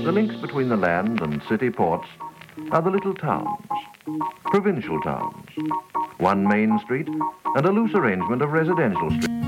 The links between the land and city ports are the little towns, provincial towns, one main street and a loose arrangement of residential streets.